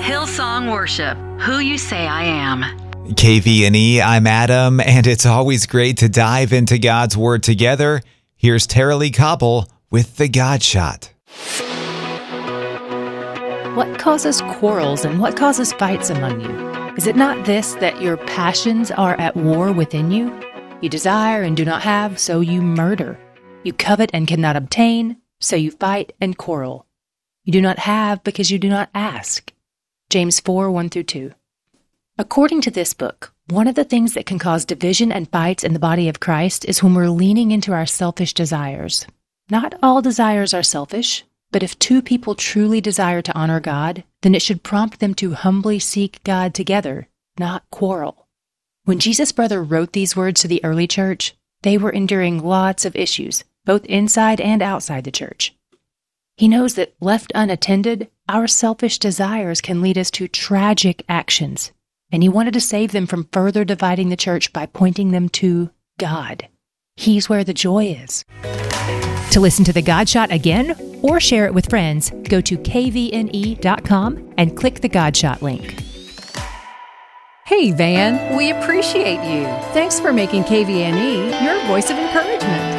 Hillsong Worship, Who You Say I Am. KVNE, I'm Adam, and it's always great to dive into God's Word together. Here's Tara-Leigh Cobble with The God Shot. What causes quarrels and what causes fights among you? Is it not this, that your passions are at war within you? You desire and do not have, so you murder. You covet and cannot obtain, so you fight and quarrel. You do not have because you do not ask. James 4, 1-2. According to this book, one of the things that can cause division and fights in the body of Christ is when we're leaning into our selfish desires. Not all desires are selfish, but if two people truly desire to honor God, then it should prompt them to humbly seek God together, not quarrel. When Jesus' brother wrote these words to the early church, they were enduring lots of issues, both inside and outside the church. He knows that left unattended, our selfish desires can lead us to tragic actions, and he wanted to save them from further dividing the church by pointing them to God. He's where the joy is. To listen to The God Shot again or share it with friends, go to kvne.com and click the God Shot link. Hey, Van, we appreciate you. Thanks for making KVNE your voice of encouragement.